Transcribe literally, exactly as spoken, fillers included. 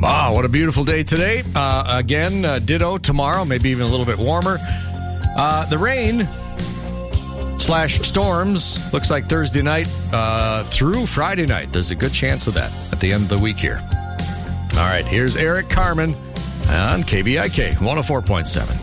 Wow, what a beautiful day today. Uh, again, uh, ditto tomorrow, maybe even a little bit warmer. Uh, the rain slash storms looks like Thursday night uh, through Friday night. There's a good chance of that at the end of the week here. All right, here's Eric Carmen on K B I K one oh four point seven.